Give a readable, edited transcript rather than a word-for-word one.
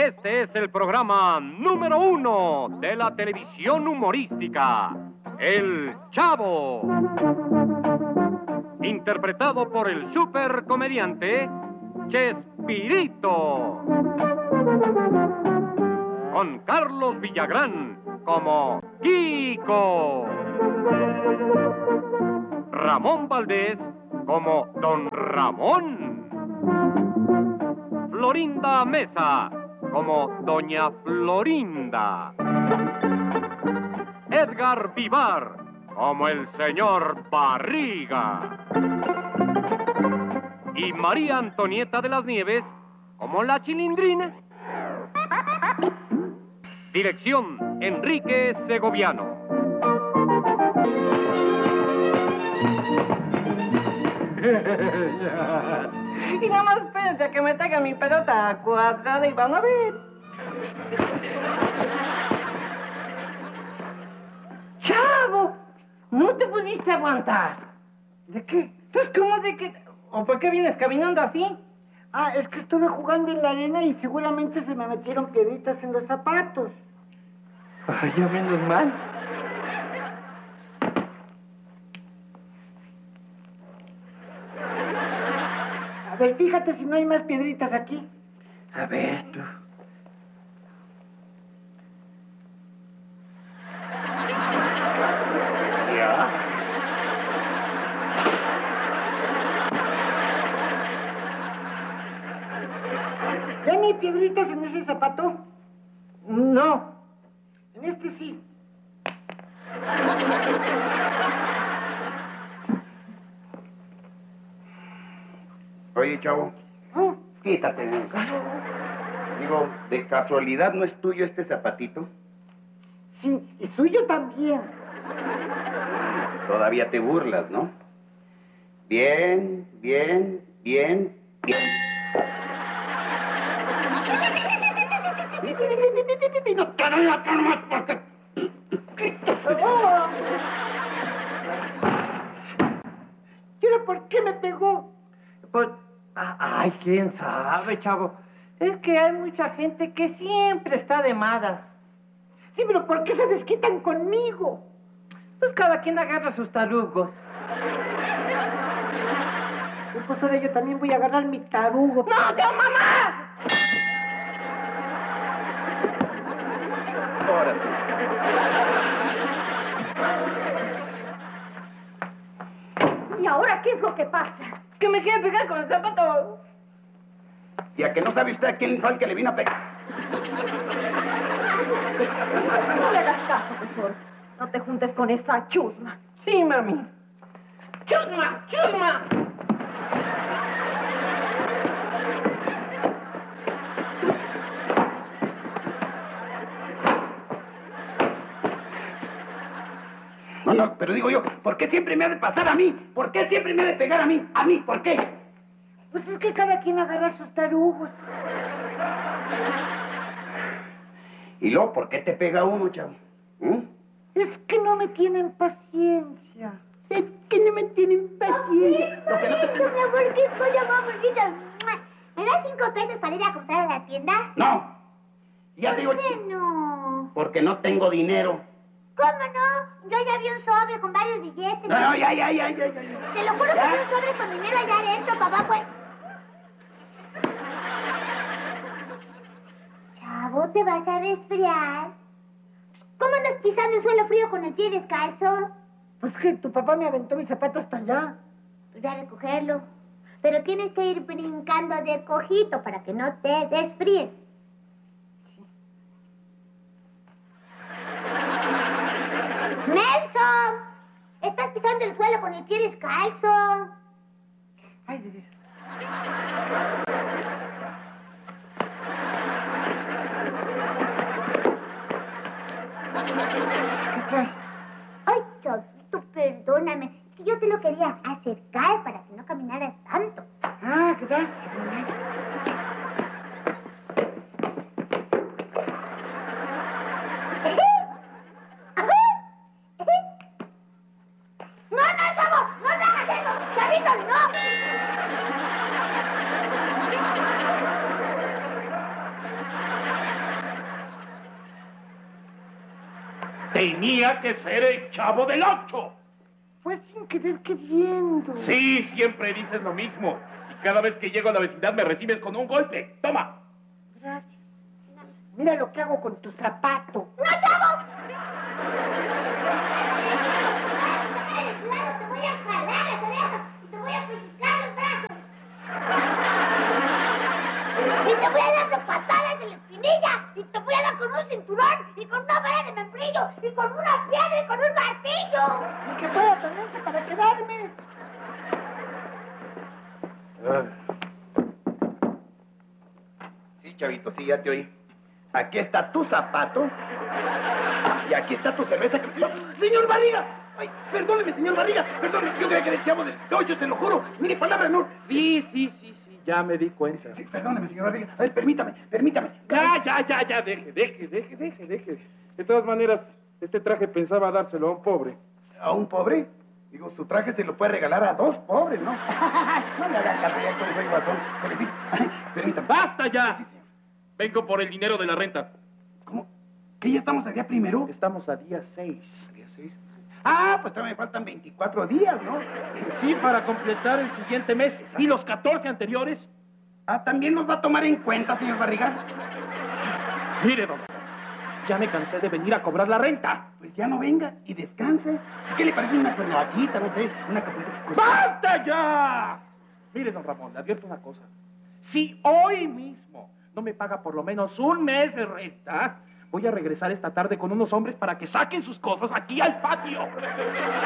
Este es el programa número 1 de la televisión humorística, El Chavo. Interpretado por el supercomediante Chespirito. Con Carlos Villagrán como Kiko. Ramón Valdés como Don Ramón. Florinda Mesa como Doña Florinda. Edgar Vivar como el señor Barriga. Y María Antonieta de las Nieves como la Chilindrina. Dirección, Enrique Segoviano. Y nada más espérense a que me traiga mi pelota cuadrada y van a ver. ¡Chavo! ¿No te pudiste aguantar? ¿De qué? Pues, ¿cómo de qué? ¿O por qué vienes caminando así? Ah, es que estuve jugando en la arena y seguramente se me metieron piedritas en los zapatos. Ay, ya menos mal. A ver, fíjate si no hay más piedritas aquí. A ver, tú. Ya. ¿Ya no hay piedritas en ese zapato? No. En este sí. Oye, Chavo, quítate. Digo, ¿de casualidad no es tuyo este zapatito? Sí, y suyo también. Todavía te burlas, ¿no? Bien, bien, bien, bien. No te doy la cara más porque... ¿Pero por qué me pegó? Pues, ay, quién sabe, Chavo. Es que hay mucha gente que siempre está de malas. Sí, pero ¿por qué se desquitan conmigo? Pues cada quien agarra sus tarugos. Sí, pues ahora yo también voy a agarrar mi tarugo. ¡No, yo, mamá! Ahora sí. ¿Y ahora qué es lo que pasa? Que me quiere pegar con el zapato. ¿Y a que no sabe usted a quién fue el que le vino a pegar? No le hagas caso, tesoro. No te juntes con esa chusma. Sí, mami. ¡Chusma! ¡Chusma! No, pero digo yo, ¿por qué siempre me ha de pasar a mí? ¿Por qué siempre me ha de pegar a mí? ¿A mí? ¿Por qué? Pues es que cada quien agarra sus tarugos. ¿Y luego por qué te pega uno, Chavo? Es que no me tienen paciencia. Es que no me tienen paciencia. Lo que no te... Mi amor, qué cosa más bonita. ¿Me das 5 pesos para ir a comprar a la tienda? No. Ya te digo... ¿Por qué no? Porque no tengo dinero. ¿Cómo no? Yo ya vi un sobre con varios billetes. No, ya. Te lo juro que vi un sobre con dinero allá adentro, papá, pues... Chavo, ¿te vas a resfriar? ¿Cómo andas pisando el suelo frío con el pie descalzo? Pues que tu papá me aventó mi zapato hasta allá. Pues ve a recogerlo. Pero tienes que ir brincando de cojito para que no te desfríes. ¡Nelson! Estás pisando el suelo con el pie descalzo. Ay, de veras. ¿Qué traes? Ay, Chavito, perdóname. Que yo te lo quería acercar para que no caminaras tanto. Ah, gracias, mamá. ¡No, Chavo! ¡No te hagas eso! ¡Chavito, no! Tenía que ser el Chavo del Ocho. Fue sin querer queriendo. Sí, siempre dices lo mismo. Y cada vez que llego a la vecindad me recibes con un golpe. Toma. Gracias. Mira lo que hago con tu zapato. ¡No, Chavo! Claro, te voy a jalar las orejas y te voy a pellizcar los brazos. Y te voy a dar de patadas de la espinilla y te voy a dar con un cinturón y con una vara de membrillo y con una piedra y con un martillo. Y que pueda tenerse para quedarme. Sí, chavito, sí, ya te oí. Aquí está tu zapato. Y aquí está tu cerveza. ¡No! ¡Señor Barriga! Ay, perdóneme, señor Barriga. Perdóneme, yo creía que era el Chavo del Ocho, te lo juro. Mire, palabra no. Sí, ya me di cuenta. Sí, perdóneme, señor Barriga. A ver, permítame. Ya, deje. De todas maneras, este traje pensaba dárselo a un pobre. ¿A un pobre? Digo, su traje se lo puede regalar a 2 pobres, ¿no? No me hagan caso, ya que soy guasón. Permítame. ¡Basta ya! Sí, señor. Vengo por el dinero de la renta. ¿Cómo? ¿Que ya estamos a día primero? Estamos a día 6. ¿Día 6? Ah, pues todavía me faltan 24 días, ¿no? Sí, para completar el siguiente mes. ¿Y los 14 anteriores? Ah, ¿también nos va a tomar en cuenta, señor Barriga? Mire, don, ya me cansé de venir a cobrar la renta. Pues ya no venga y descanse. ¿Qué le parece una cuernavallita, no sé, una capulita? ¡Basta ya! Mire, don Ramón, le advierto una cosa. Si hoy mismo no me paga por lo menos un mes de renta, voy a regresar esta tarde con unos hombres para que saquen sus cosas aquí al patio.